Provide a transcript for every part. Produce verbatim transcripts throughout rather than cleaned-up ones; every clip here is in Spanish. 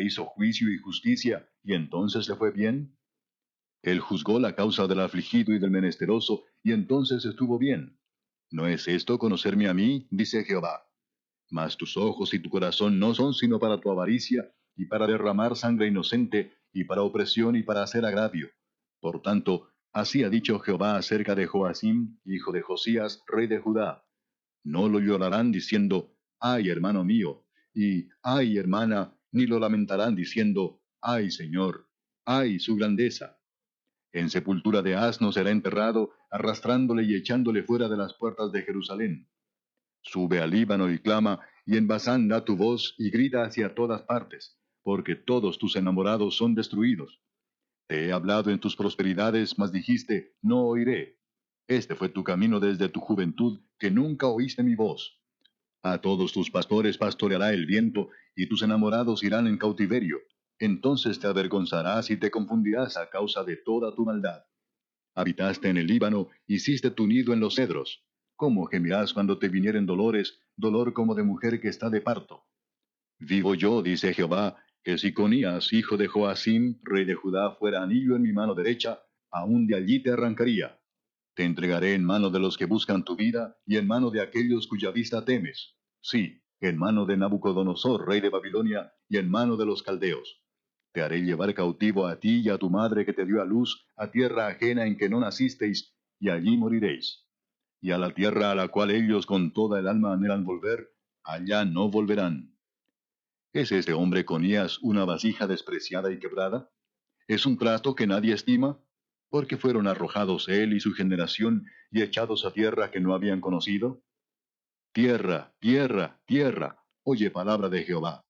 hizo juicio y justicia, y entonces le fue bien? Él juzgó la causa del afligido y del menesteroso, y entonces estuvo bien. ¿No es esto conocerme a mí? Dice Jehová. Mas tus ojos y tu corazón no son sino para tu avaricia, y para derramar sangre inocente, y para opresión y para hacer agravio. Por tanto, así ha dicho Jehová acerca de Joacim, hijo de Josías, rey de Judá. No lo llorarán diciendo, ay, hermano mío, y ay, hermana, ni lo lamentarán diciendo, ay, Señor, ay, su grandeza. En sepultura de asno será enterrado, arrastrándole y echándole fuera de las puertas de Jerusalén. Sube al Líbano y clama, y en Basán da tu voz y grita hacia todas partes, porque todos tus enamorados son destruidos. Te he hablado en tus prosperidades, mas dijiste, no oiré. Este fue tu camino desde tu juventud, que nunca oíste mi voz. A todos tus pastores pastoreará el viento, y tus enamorados irán en cautiverio. Entonces te avergonzarás y te confundirás a causa de toda tu maldad. Habitaste en el Líbano, hiciste tu nido en los cedros. ¿Cómo gemirás cuando te vinieren dolores, dolor como de mujer que está de parto? Vivo yo, dice Jehová, que si Conías, hijo de Joacim, rey de Judá, fuera anillo en mi mano derecha, aún de allí te arrancaría. Te entregaré en mano de los que buscan tu vida, y en mano de aquellos cuya vista temes. Sí, en mano de Nabucodonosor, rey de Babilonia, y en mano de los caldeos. Te haré llevar cautivo a ti y a tu madre que te dio a luz, a tierra ajena en que no nacisteis, y allí moriréis. Y a la tierra a la cual ellos con toda el alma anhelan volver, allá no volverán. ¿Es este hombre Conías una vasija despreciada y quebrada? ¿Es un trato que nadie estima? Porque fueron arrojados él y su generación y echados a tierra que no habían conocido. Tierra, tierra, tierra, oye palabra de Jehová.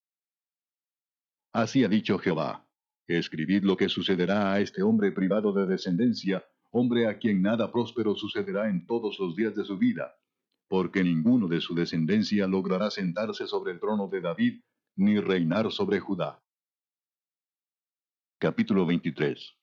Así ha dicho Jehová. Escribid lo que sucederá a este hombre privado de descendencia, hombre a quien nada próspero sucederá en todos los días de su vida, porque ninguno de su descendencia logrará sentarse sobre el trono de David, ni reinar sobre Judá. Capítulo veintitrés.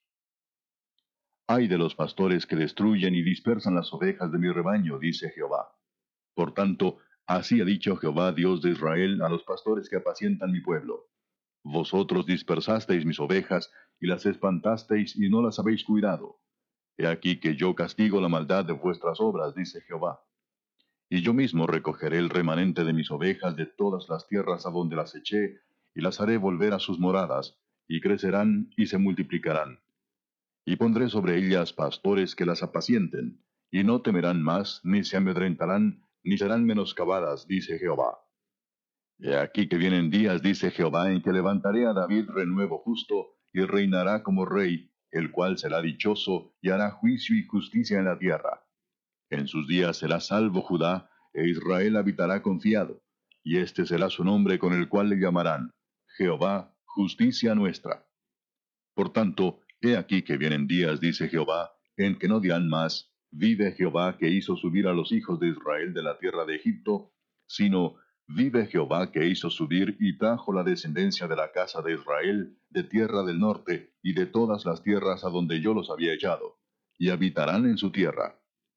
Ay de los pastores que destruyen y dispersan las ovejas de mi rebaño, dice Jehová. Por tanto, así ha dicho Jehová, Dios de Israel, a los pastores que apacientan mi pueblo. Vosotros dispersasteis mis ovejas, y las espantasteis, y no las habéis cuidado. He aquí que yo castigo la maldad de vuestras obras, dice Jehová. Y yo mismo recogeré el remanente de mis ovejas de todas las tierras a donde las eché, y las haré volver a sus moradas, y crecerán y se multiplicarán. Y pondré sobre ellas pastores que las apacienten, y no temerán más, ni se amedrentarán, ni serán menoscabadas, dice Jehová. He aquí que vienen días, dice Jehová, en que levantaré a David renuevo justo, y reinará como rey, el cual será dichoso, y hará juicio y justicia en la tierra. En sus días será salvo Judá, e Israel habitará confiado, y este será su nombre con el cual le llamarán, Jehová, justicia nuestra. Por tanto, he aquí que vienen días, dice Jehová, en que no dirán más, vive Jehová que hizo subir a los hijos de Israel de la tierra de Egipto, sino, vive Jehová que hizo subir y trajo la descendencia de la casa de Israel, de tierra del norte, y de todas las tierras a donde yo los había echado, y habitarán en su tierra.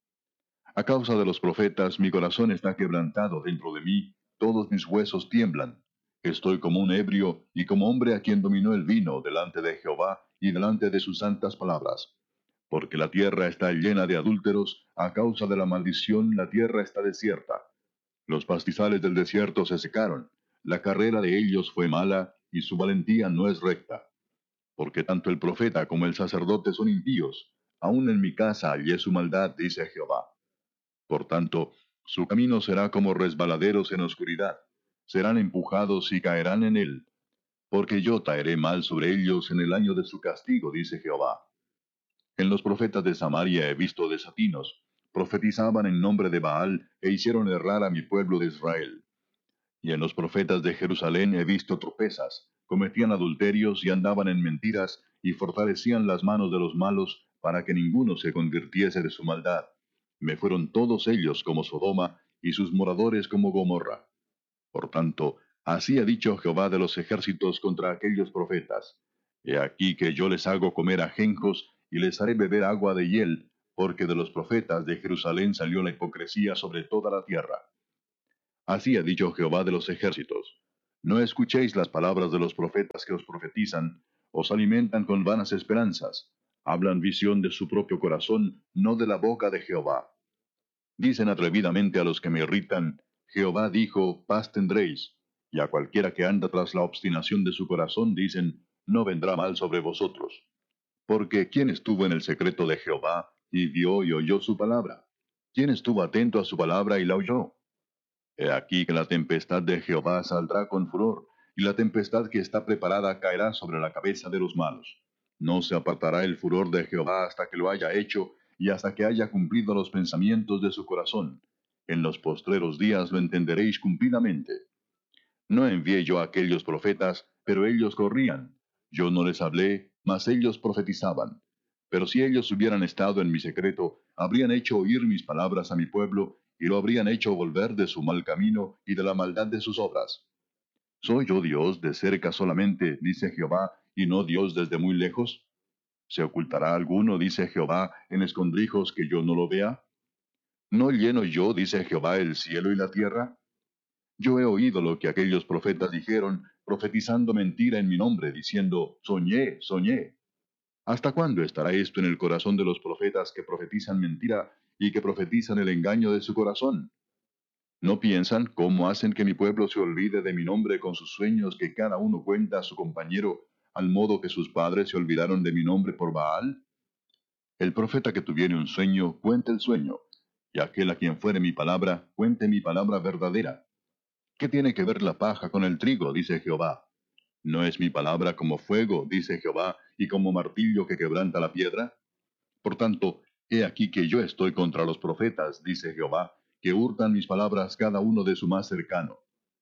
A causa de los profetas mi corazón está quebrantado dentro de mí, todos mis huesos tiemblan. Estoy como un ebrio, y como hombre a quien dominó el vino, delante de Jehová, y delante de sus santas palabras. Porque la tierra está llena de adúlteros, a causa de la maldición la tierra está desierta. Los pastizales del desierto se secaron, la carrera de ellos fue mala, y su valentía no es recta. Porque tanto el profeta como el sacerdote son impíos, aun en mi casa hallé su maldad, dice Jehová. Por tanto, su camino será como resbaladeros en oscuridad, serán empujados y caerán en él. Porque yo traeré mal sobre ellos en el año de su castigo, dice Jehová. En los profetas de Samaria he visto desatinos, profetizaban en nombre de Baal, e hicieron errar a mi pueblo de Israel. Y en los profetas de Jerusalén he visto tropezas, cometían adulterios y andaban en mentiras, y fortalecían las manos de los malos, para que ninguno se convirtiese de su maldad. Me fueron todos ellos como Sodoma, y sus moradores como Gomorra. Por tanto, así ha dicho Jehová de los ejércitos contra aquellos profetas. He aquí que yo les hago comer ajenjos, y les haré beber agua de hiel, porque de los profetas de Jerusalén salió la hipocresía sobre toda la tierra. Así ha dicho Jehová de los ejércitos. No escuchéis las palabras de los profetas que os profetizan, os alimentan con vanas esperanzas, hablan visión de su propio corazón, no de la boca de Jehová. Dicen atrevidamente a los que me irritan, Jehová dijo, paz tendréis, y a cualquiera que anda tras la obstinación de su corazón dicen, no vendrá mal sobre vosotros. Porque ¿quién estuvo en el secreto de Jehová, y vio y oyó su palabra? ¿Quién estuvo atento a su palabra y la oyó? He aquí que la tempestad de Jehová saldrá con furor, y la tempestad que está preparada caerá sobre la cabeza de los malos. No se apartará el furor de Jehová hasta que lo haya hecho, y hasta que haya cumplido los pensamientos de su corazón. En los postreros días lo entenderéis cumplidamente. No envié yo a aquellos profetas, pero ellos corrían. Yo no les hablé, mas ellos profetizaban. Pero si ellos hubieran estado en mi secreto, habrían hecho oír mis palabras a mi pueblo, y lo habrían hecho volver de su mal camino y de la maldad de sus obras. ¿Soy yo Dios de cerca solamente, dice Jehová, y no Dios desde muy lejos? ¿Se ocultará alguno, dice Jehová, en escondrijos que yo no lo vea? ¿No lleno yo, dice Jehová, el cielo y la tierra? Yo he oído lo que aquellos profetas dijeron, profetizando mentira en mi nombre, diciendo, soñé, soñé. ¿Hasta cuándo estará esto en el corazón de los profetas que profetizan mentira y que profetizan el engaño de su corazón? ¿No piensan cómo hacen que mi pueblo se olvide de mi nombre con sus sueños que cada uno cuenta a su compañero, al modo que sus padres se olvidaron de mi nombre por Baal? El profeta que tuviere un sueño, cuente el sueño, y aquel a quien fuere mi palabra, cuente mi palabra verdadera. ¿Qué tiene que ver la paja con el trigo? Dice Jehová. ¿No es mi palabra como fuego, dice Jehová, y como martillo que quebranta la piedra? Por tanto, he aquí que yo estoy contra los profetas, dice Jehová, que hurtan mis palabras cada uno de su más cercano.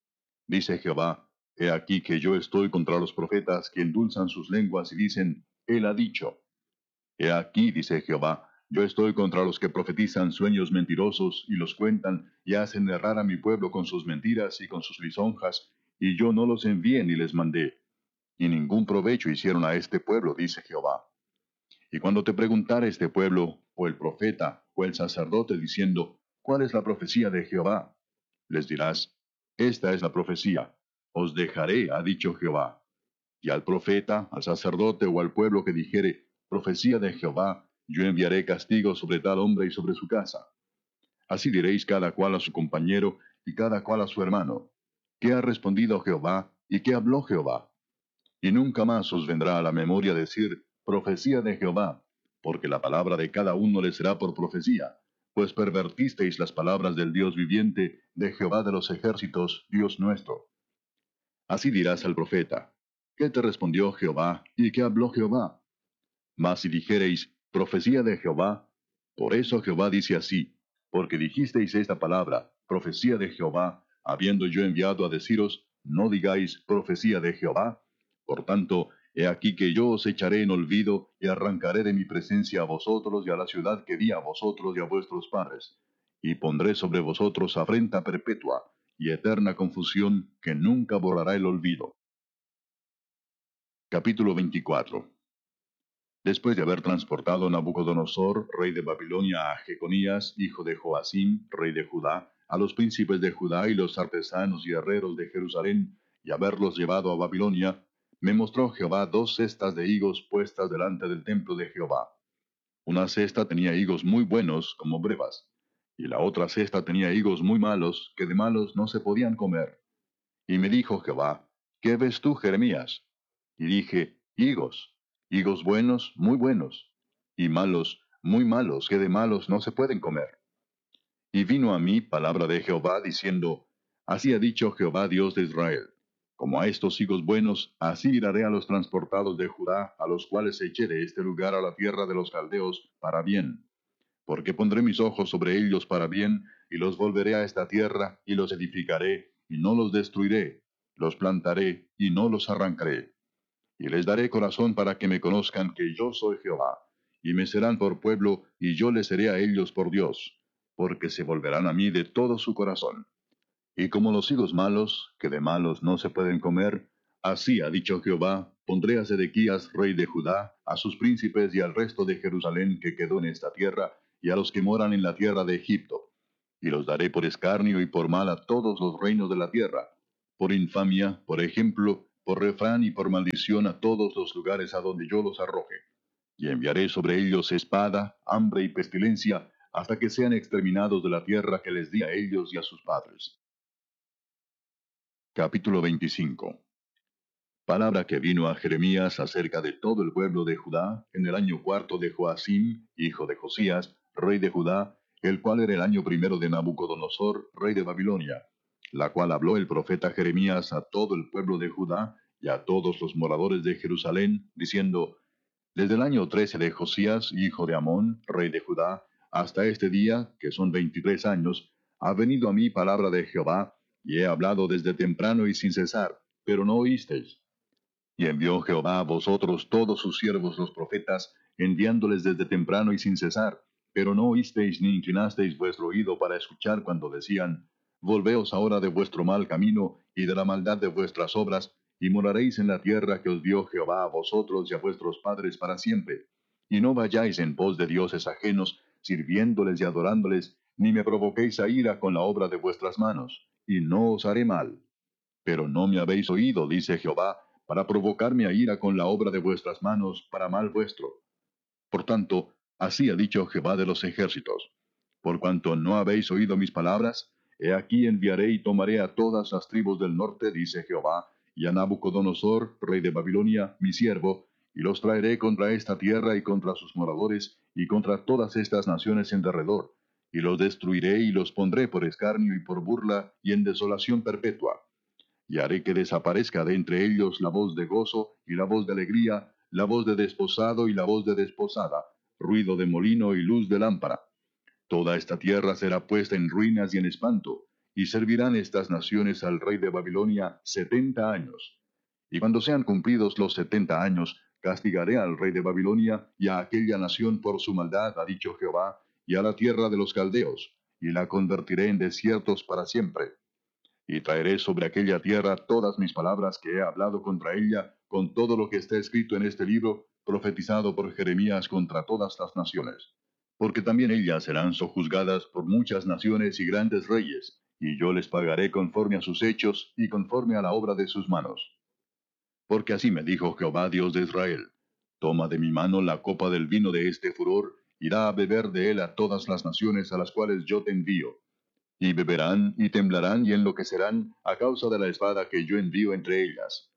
Dice Jehová, he aquí que yo estoy contra los profetas que endulzan sus lenguas y dicen, Él ha dicho. He aquí, dice Jehová, yo estoy contra los que profetizan sueños mentirosos y los cuentan y hacen errar a mi pueblo con sus mentiras y con sus lisonjas, y yo no los envié ni les mandé. Y ningún provecho hicieron a este pueblo, dice Jehová. Y cuando te preguntare este pueblo, o el profeta, o el sacerdote, diciendo, ¿cuál es la profecía de Jehová? Les dirás, esta es la profecía, os dejaré, ha dicho Jehová. Y al profeta, al sacerdote o al pueblo que dijere, profecía de Jehová, yo enviaré castigo sobre tal hombre y sobre su casa. Así diréis cada cual a su compañero y cada cual a su hermano. ¿Qué ha respondido Jehová y qué habló Jehová? Y nunca más os vendrá a la memoria decir, profecía de Jehová, porque la palabra de cada uno le será por profecía, pues pervertisteis las palabras del Dios viviente, de Jehová de los ejércitos, Dios nuestro. Así dirás al profeta, ¿qué te respondió Jehová y qué habló Jehová? Mas si dijereis, profecía de Jehová, por eso Jehová dice así, porque dijisteis esta palabra, profecía de Jehová, habiendo yo enviado a deciros, no digáis, profecía de Jehová. Por tanto, he aquí que yo os echaré en olvido y arrancaré de mi presencia a vosotros y a la ciudad que di a vosotros y a vuestros padres, y pondré sobre vosotros afrenta perpetua y eterna confusión que nunca borrará el olvido. Capítulo veinticuatro. Después de haber transportado Nabucodonosor, rey de Babilonia, a Jeconías, hijo de Joacim, rey de Judá, a los príncipes de Judá y los artesanos y herreros de Jerusalén, y haberlos llevado a Babilonia, me mostró Jehová dos cestas de higos puestas delante del templo de Jehová. Una cesta tenía higos muy buenos, como brevas, y la otra cesta tenía higos muy malos, que de malos no se podían comer. Y me dijo Jehová, ¿qué ves tú, Jeremías? Y dije, higos, higos buenos, muy buenos, y malos, muy malos, que de malos no se pueden comer. Y vino a mí palabra de Jehová diciendo, así ha dicho Jehová Dios de Israel, como a estos higos buenos, así miraré a los transportados de Judá, a los cuales eché de este lugar a la tierra de los caldeos, para bien. Porque pondré mis ojos sobre ellos para bien, y los volveré a esta tierra, y los edificaré, y no los destruiré, los plantaré, y no los arrancaré. Y les daré corazón para que me conozcan que yo soy Jehová, y me serán por pueblo, y yo les seré a ellos por Dios, porque se volverán a mí de todo su corazón. Y como los higos malos, que de malos no se pueden comer, así ha dicho Jehová, pondré a Sedequías, rey de Judá, a sus príncipes y al resto de Jerusalén que quedó en esta tierra, y a los que moran en la tierra de Egipto. Y los daré por escarnio y por mal a todos los reinos de la tierra, por infamia, por ejemplo, por refrán y por maldición a todos los lugares a donde yo los arroje. Y enviaré sobre ellos espada, hambre y pestilencia, hasta que sean exterminados de la tierra que les di a ellos y a sus padres. Capítulo veinticinco. Palabra que vino a Jeremías acerca de todo el pueblo de Judá en el año cuarto de Joacim, hijo de Josías, rey de Judá, el cual era el año primero de Nabucodonosor, rey de Babilonia, la cual habló el profeta Jeremías a todo el pueblo de Judá y a todos los moradores de Jerusalén, diciendo: Desde el año trece de Josías, hijo de Amón, rey de Judá, hasta este día, que son veintitrés años, ha venido a mí palabra de Jehová, y he hablado desde temprano y sin cesar, pero no oísteis. Y envió Jehová a vosotros todos sus siervos los profetas, enviándoles desde temprano y sin cesar, pero no oísteis ni inclinasteis vuestro oído para escuchar cuando decían: Volveos ahora de vuestro mal camino y de la maldad de vuestras obras, y moraréis en la tierra que os dio Jehová a vosotros y a vuestros padres para siempre. Y no vayáis en pos de dioses ajenos, sirviéndoles y adorándoles, ni me provoquéis a ira con la obra de vuestras manos, y no os haré mal. Pero no me habéis oído, dice Jehová, para provocarme a ira con la obra de vuestras manos, para mal vuestro. Por tanto, así ha dicho Jehová de los ejércitos: Por cuanto no habéis oído mis palabras, he aquí enviaré y tomaré a todas las tribus del norte, dice Jehová, y a Nabucodonosor, rey de Babilonia, mi siervo, y los traeré contra esta tierra y contra sus moradores, y contra todas estas naciones en derredor, y los destruiré y los pondré por escarnio y por burla y en desolación perpetua. Y haré que desaparezca de entre ellos la voz de gozo y la voz de alegría, la voz de desposado y la voz de desposada, ruido de molino y luz de lámpara. Toda esta tierra será puesta en ruinas y en espanto, y servirán estas naciones al rey de Babilonia setenta años. Y cuando sean cumplidos los setenta años, castigaré al rey de Babilonia y a aquella nación por su maldad, ha dicho Jehová, y a la tierra de los caldeos, y la convertiré en desiertos para siempre. Y traeré sobre aquella tierra todas mis palabras que he hablado contra ella, con todo lo que está escrito en este libro, profetizado por Jeremías contra todas las naciones. Porque también ellas serán sojuzgadas por muchas naciones y grandes reyes, y yo les pagaré conforme a sus hechos y conforme a la obra de sus manos. Porque así me dijo Jehová, Dios de Israel: Toma de mi mano la copa del vino de este furor, y da a beber de él a todas las naciones a las cuales yo te envío. Y beberán, y temblarán, y enloquecerán, a causa de la espada que yo envío entre ellas.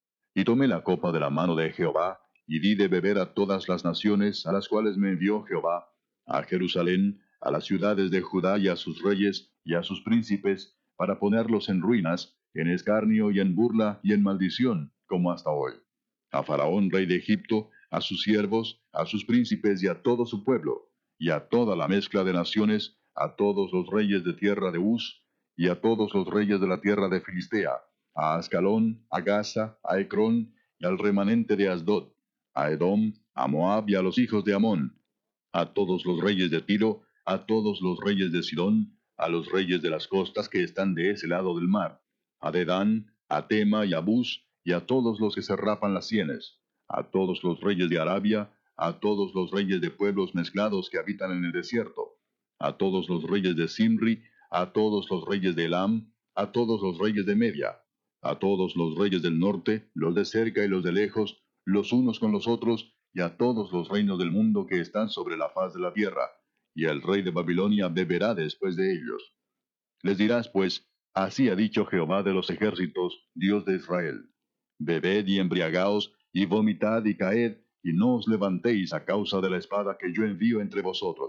Y tomé la copa de la mano de Jehová, y di de beber a todas las naciones a las cuales me envió Jehová, a Jerusalén, a las ciudades de Judá y a sus reyes, y a sus príncipes, para ponerlos en ruinas, en escarnio y en burla y en maldición, como hasta hoy. A Faraón, rey de Egipto, a sus siervos, a sus príncipes y a todo su pueblo, y a toda la mezcla de naciones, a todos los reyes de tierra de Uz, y a todos los reyes de la tierra de Filistea, a Ascalón, a Gaza, a Ecrón, y al remanente de Asdod, a Edom, a Moab y a los hijos de Amón, a todos los reyes de Tiro, a todos los reyes de Sidón, a los reyes de las costas que están de ese lado del mar, a Dedán, a Tema y a Bus, y a todos los que se rapan las sienes, a todos los reyes de Arabia, a todos los reyes de pueblos mezclados que habitan en el desierto, a todos los reyes de Simri, a todos los reyes de Elam, a todos los reyes de Media, a todos los reyes del norte, los de cerca y los de lejos, los unos con los otros, y a todos los reinos del mundo que están sobre la faz de la tierra, y el rey de Babilonia beberá después de ellos. Les dirás, pues: Así ha dicho Jehová de los ejércitos, Dios de Israel: Bebed y embriagaos, y vomitad y caed, y no os levantéis a causa de la espada que yo envío entre vosotros.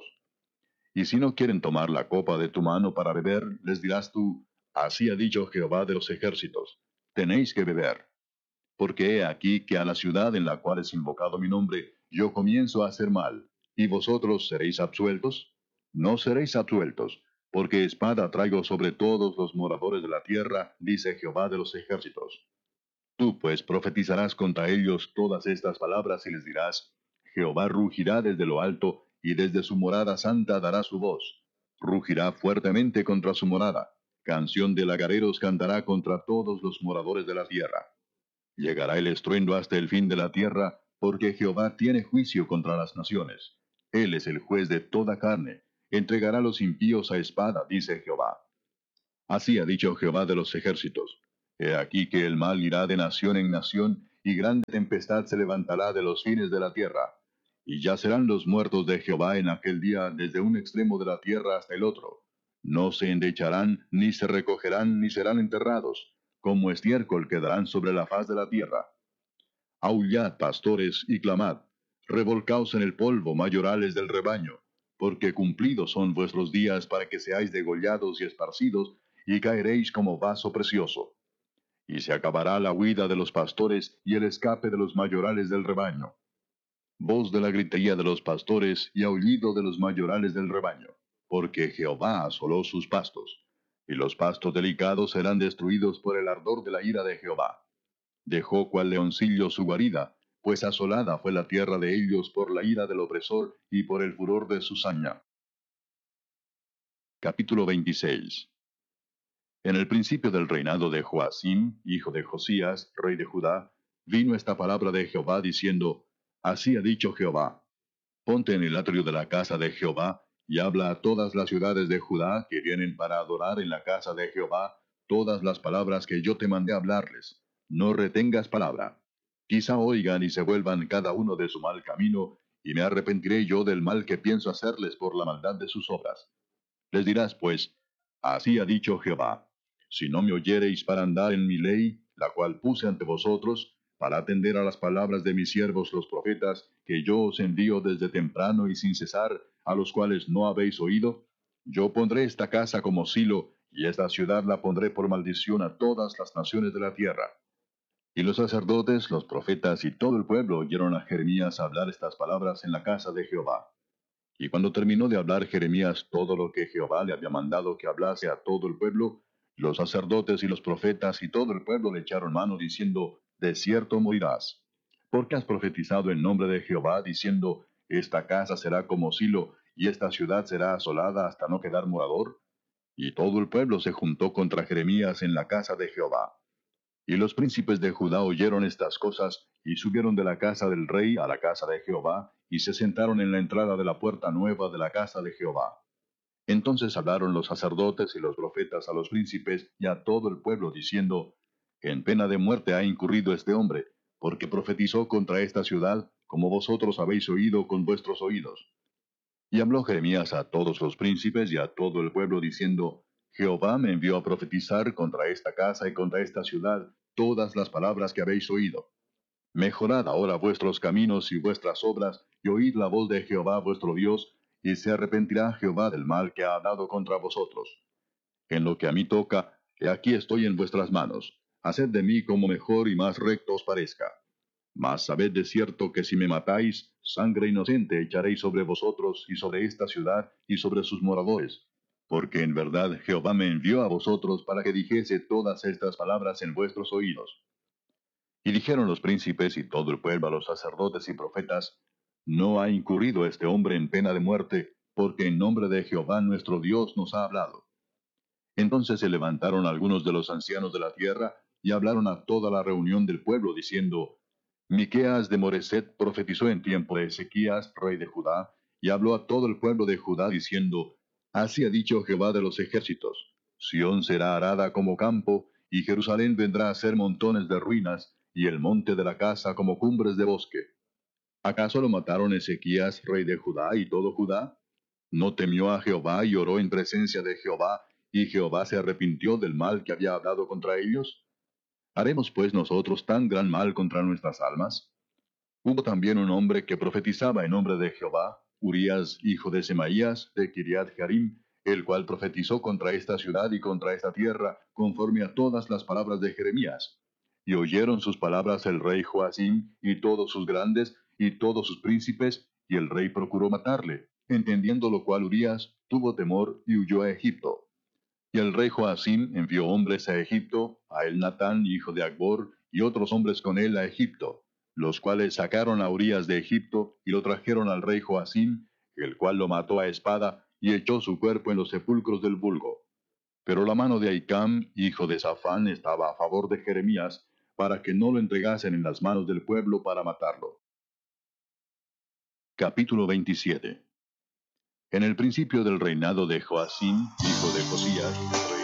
Y si no quieren tomar la copa de tu mano para beber, les dirás tú: Así ha dicho Jehová de los ejércitos: Tenéis que beber. Porque he aquí que a la ciudad en la cual es invocado mi nombre, yo comienzo a hacer mal, y vosotros seréis absueltos. No seréis absueltos, porque espada traigo sobre todos los moradores de la tierra, dice Jehová de los ejércitos. Tú pues profetizarás contra ellos todas estas palabras y les dirás: Jehová rugirá desde lo alto, y desde su morada santa dará su voz. Rugirá fuertemente contra su morada. Canción de lagareros cantará contra todos los moradores de la tierra. Llegará el estruendo hasta el fin de la tierra, porque Jehová tiene juicio contra las naciones. Él es el juez de toda carne. Entregará a los impíos a espada, dice Jehová. Así ha dicho Jehová de los ejércitos: He aquí que el mal irá de nación en nación, y grande tempestad se levantará de los fines de la tierra. Y yacerán los muertos de Jehová en aquel día desde un extremo de la tierra hasta el otro. No se endecharán, ni se recogerán, ni serán enterrados. Como estiércol quedarán sobre la faz de la tierra. Aullad, pastores, y clamad. Revolcaos en el polvo, mayorales del rebaño, porque cumplidos son vuestros días para que seáis degollados y esparcidos, y caeréis como vaso precioso. Y se acabará la huida de los pastores y el escape de los mayorales del rebaño. Voz de la gritería de los pastores y aullido de los mayorales del rebaño, porque Jehová asoló sus pastos, y los pastos delicados serán destruidos por el ardor de la ira de Jehová. Dejó cual leoncillo su guarida, pues asolada fue la tierra de ellos por la ira del opresor y por el furor de su saña. Capítulo veintiséis. En el principio del reinado de Joacim, hijo de Josías, rey de Judá, vino esta palabra de Jehová diciendo, Así ha dicho Jehová, ponte en el atrio de la casa de Jehová, y habla a todas las ciudades de Judá que vienen para adorar en la casa de Jehová, todas las palabras que yo te mandé hablarles. No retengas palabra. Quizá oigan y se vuelvan cada uno de su mal camino, y me arrepentiré yo del mal que pienso hacerles por la maldad de sus obras. Les dirás, pues, así ha dicho Jehová, si no me oyereis para andar en mi ley, la cual puse ante vosotros, para atender a las palabras de mis siervos los profetas, que yo os envío desde temprano y sin cesar, a los cuales no habéis oído, yo pondré esta casa como silo, y esta ciudad la pondré por maldición a todas las naciones de la tierra. Y los sacerdotes, los profetas y todo el pueblo oyeron a Jeremías hablar estas palabras en la casa de Jehová. Y cuando terminó de hablar Jeremías todo lo que Jehová le había mandado que hablase a todo el pueblo, los sacerdotes y los profetas y todo el pueblo le echaron mano diciendo, De cierto morirás. Porque has profetizado en nombre de Jehová, diciendo, Esta casa será como Silo, y esta ciudad será asolada hasta no quedar morador. Y todo el pueblo se juntó contra Jeremías en la casa de Jehová. Y los príncipes de Judá oyeron estas cosas, y subieron de la casa del rey a la casa de Jehová, y se sentaron en la entrada de la puerta nueva de la casa de Jehová. Entonces hablaron los sacerdotes y los profetas a los príncipes y a todo el pueblo, diciendo, En pena de muerte ha incurrido este hombre, porque profetizó contra esta ciudad, como vosotros habéis oído con vuestros oídos. Y habló Jeremías a todos los príncipes y a todo el pueblo, diciendo, Jehová me envió a profetizar contra esta casa y contra esta ciudad todas las palabras que habéis oído. Mejorad ahora vuestros caminos y vuestras obras, y oíd la voz de Jehová vuestro Dios, y se arrepentirá Jehová del mal que ha hablado contra vosotros. En lo que a mí toca, he aquí estoy en vuestras manos. Haced de mí como mejor y más recto os parezca. Mas sabed de cierto que si me matáis, sangre inocente echaréis sobre vosotros y sobre esta ciudad y sobre sus moradores. Porque en verdad Jehová me envió a vosotros para que dijese todas estas palabras en vuestros oídos. Y dijeron los príncipes y todo el pueblo a los sacerdotes y profetas, No ha incurrido este hombre en pena de muerte, porque en nombre de Jehová nuestro Dios nos ha hablado. Entonces se levantaron algunos de los ancianos de la tierra y hablaron a toda la reunión del pueblo, diciendo, Miqueas de Moreset profetizó en tiempo de Ezequías, rey de Judá, y habló a todo el pueblo de Judá, diciendo, Así ha dicho Jehová de los ejércitos, Sión será arada como campo, y Jerusalén vendrá a ser montones de ruinas, y el monte de la casa como cumbres de bosque. ¿Acaso lo mataron Ezequías, rey de Judá, y todo Judá? ¿No temió a Jehová y oró en presencia de Jehová, y Jehová se arrepintió del mal que había hablado contra ellos? ¿Haremos pues nosotros tan gran mal contra nuestras almas? Hubo también un hombre que profetizaba en nombre de Jehová, Urías, hijo de Semaías, de Kiriat Jearim, el cual profetizó contra esta ciudad y contra esta tierra, conforme a todas las palabras de Jeremías. Y oyeron sus palabras el rey Joacim, y todos sus grandes, y todos sus príncipes, y el rey procuró matarle, entendiendo lo cual Urías tuvo temor y huyó a Egipto. Y el rey Joacim envió hombres a Egipto, a Elnatán, hijo de Acbor, y otros hombres con él a Egipto, los cuales sacaron a Urías de Egipto, y lo trajeron al rey Joacim, el cual lo mató a espada, y echó su cuerpo en los sepulcros del vulgo. Pero la mano de Ahicam, hijo de Safán, estaba a favor de Jeremías, para que no lo entregasen en las manos del pueblo para matarlo. Capítulo veintisiete. En el principio del reinado de Joacim, hijo de Josías, rey